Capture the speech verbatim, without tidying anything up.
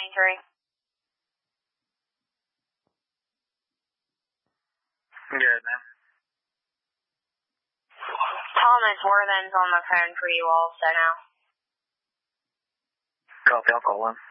twenty-three. Good, man. Thomas Worthen's on the phone for you also now. Copy, I'll call him.